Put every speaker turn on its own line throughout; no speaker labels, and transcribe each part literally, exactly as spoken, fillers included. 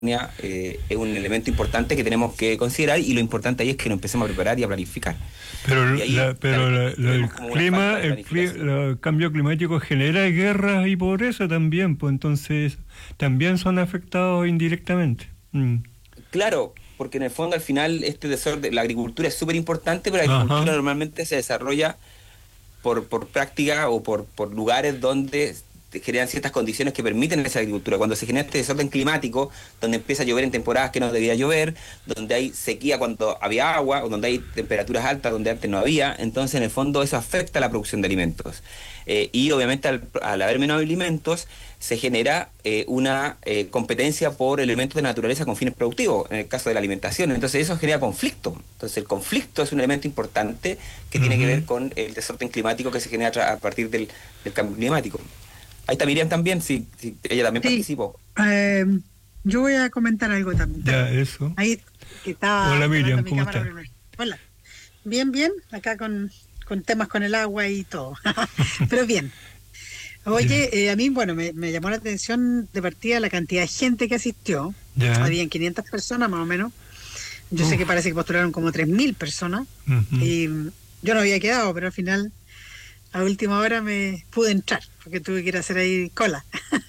Eh, es un elemento importante que tenemos que considerar, y lo importante ahí es que nos empecemos a preparar y a planificar.
Pero,
y ahí,
la, pero la, la, el clima, el, el cambio climático genera guerras y pobreza también, pues entonces también son afectados indirectamente. Mm.
Claro, porque en el fondo al final este desorden, la agricultura es súper importante, pero la agricultura Ajá. normalmente se desarrolla por, por práctica o por, por lugares donde generan ciertas condiciones que permiten esa agricultura. Cuando se genera este desorden climático, donde empieza a llover en temporadas que no debía llover, donde hay sequía cuando había agua, o donde hay temperaturas altas donde antes no había, entonces en el fondo eso afecta a la producción de alimentos. Eh, y obviamente al, al haber menos alimentos, se genera eh, una eh, competencia por elementos de naturaleza con fines productivos, en el caso de la alimentación. Entonces eso genera conflicto. Entonces el conflicto es un elemento importante que uh-huh. tiene que ver con el desorden climático que se genera a partir del, del cambio climático. Ahí está Miriam también, sí, sí ella también sí. participó.
Eh, yo voy a comentar algo también.
Ya, eso.
Ahí que estaba.
Hola Miriam, ¿cómo estás?
Hola. Bien, bien, acá con, con temas con el agua y todo. Pero bien. Oye, eh, a mí, bueno, me, me llamó la atención de partida la cantidad de gente que asistió. Ya. Habían quinientas personas más o menos. Yo Uf. sé que parece que postularon como tres mil personas. Uh-huh. Y yo no había quedado, pero al final, a última hora me pude entrar, porque tuve que ir a hacer ahí cola.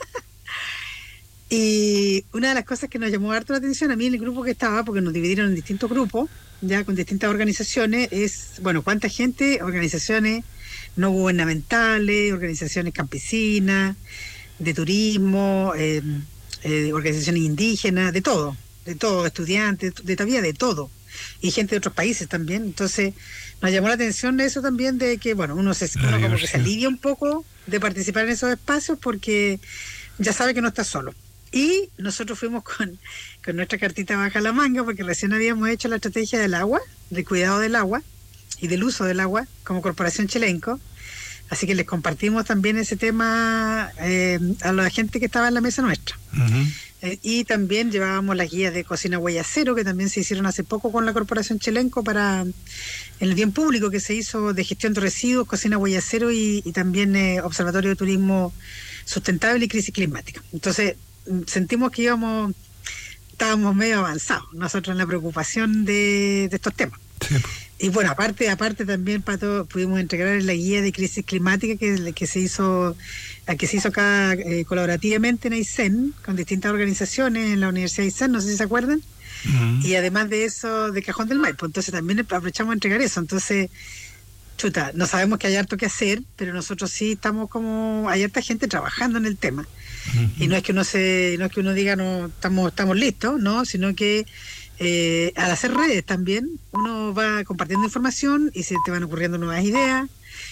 Y una de las cosas que nos llamó harto la atención a mí en el grupo que estaba, porque nos dividieron en distintos grupos, ya con distintas organizaciones, es, bueno, cuánta gente, organizaciones no gubernamentales, organizaciones campesinas, de turismo, eh, eh, organizaciones indígenas, de todo, de todo, estudiantes, de todavía de todo, y gente de otros países también. Entonces nos llamó la atención eso también, de que bueno, uno se uno como que se alivia un poco de participar en esos espacios, porque ya sabe que no está solo. Y nosotros fuimos con, con nuestra cartita baja la manga, porque recién habíamos hecho la estrategia del agua, del cuidado del agua y del uso del agua como Corporación Chilenco. Así que les compartimos también ese tema eh, a la gente que estaba en la mesa nuestra. Uh-huh. Eh, y también llevábamos las guías de cocina huella cero, que también se hicieron hace poco con la Corporación Chilenco para en el bien público, que se hizo de gestión de residuos, cocina huella cero y, y también eh, Observatorio de Turismo Sustentable y Crisis Climática. Entonces sentimos que íbamos, estábamos medio avanzados nosotros en la preocupación de, de estos temas. Sí. Y bueno, aparte aparte también, Pato, pudimos integrar en la guía de crisis climática que, que se hizo la que se hizo acá eh, colaborativamente en Aysén, con distintas organizaciones en la Universidad de Aysén, no sé si se acuerdan. Uh-huh. Y además de eso, de Cajón del Maipo. Entonces también aprovechamos a entregar eso. Entonces, chuta, no sabemos que hay harto que hacer, pero nosotros sí estamos como, hay harta gente trabajando en el tema. Uh-huh. Y no es que uno se, no es que uno diga no estamos, estamos listos, no, sino que eh, al hacer redes también, uno va compartiendo información y se te van ocurriendo nuevas ideas.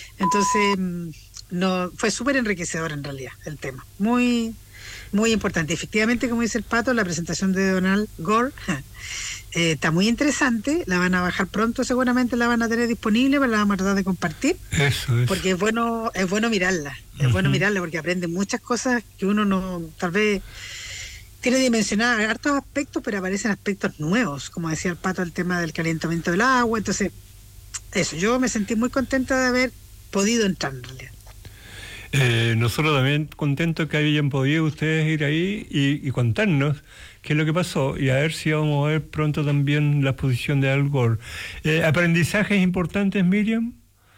Entonces, no, fue súper enriquecedor en realidad el tema. Muy, muy importante. Efectivamente, como dice el Pato, la presentación de Donald Gore Eh, está muy interesante, la van a bajar pronto, seguramente la van a tener disponible, pero la vamos a tratar de compartir.
Eso, eso.
Porque es bueno, es bueno mirarla, es uh-huh. bueno mirarla porque aprende muchas cosas que uno no, tal vez tiene dimensionadas hartos aspectos, pero aparecen aspectos nuevos, como decía el Pato, el tema del calentamiento del agua. Entonces, eso, yo me sentí muy contenta de haber podido entrar en realidad.
Eh, nosotros también contentos que hayan podido ustedes ir ahí y, y contarnos qué es lo que pasó, y a ver si vamos a ver pronto también la exposición de Al Gore. Eh, ¿Aprendizajes importantes, Miriam?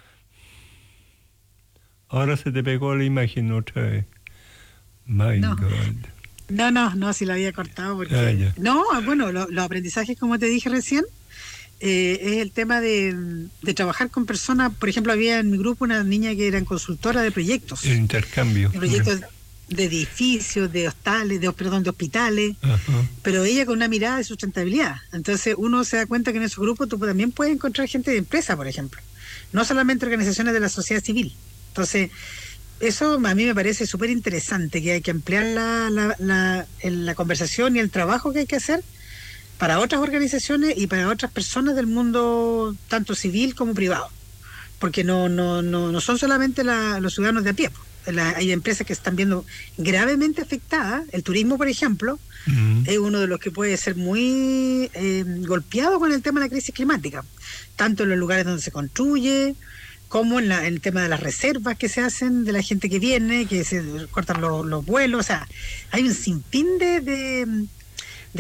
Ahora se te pegó la imagen otra vez. My
no.
God.
No, no, no, si la había cortado. Porque... Ah, no, bueno, lo, los aprendizajes, como te dije recién, eh, es el tema de, de trabajar con personas. Por ejemplo, había en mi grupo una niña que era consultora de proyectos.
El intercambio.
De proyectos de edificios, de hostales, de, perdón, de hospitales, uh-huh. pero ella con una mirada de sustentabilidad. Entonces uno se da cuenta que en esos grupos tú también puedes encontrar gente de empresa, por ejemplo, no solamente organizaciones de la sociedad civil. Entonces eso a mí me parece súper interesante, que hay que ampliar la, la, la, la conversación y el trabajo que hay que hacer para otras organizaciones y para otras personas del mundo, tanto civil como privado, porque no, no, no, no son solamente la, los ciudadanos de a pie. La, hay empresas que se están viendo gravemente afectadas. El turismo, por ejemplo, uh-huh. es uno de los que puede ser muy eh, golpeado con el tema de la crisis climática, tanto en los lugares donde se construye, como en, la, en el tema de las reservas que se hacen de la gente que viene, que se cortan los, los vuelos. O sea, hay un sinfín de, de,